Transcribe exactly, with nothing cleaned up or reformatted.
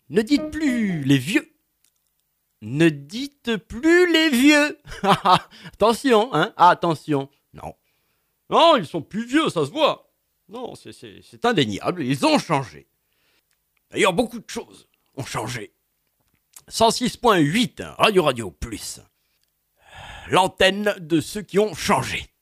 Ne dites plus les vieux. Ne dites plus les vieux. Attention, hein, attention. Non. Non, ils sont plus vieux, ça se voit. Non, c'est, c'est, c'est indéniable, ils ont changé. D'ailleurs, beaucoup de choses ont changé. cent six point huit, Radio Radio Plus. L'antenne de ceux qui ont changé.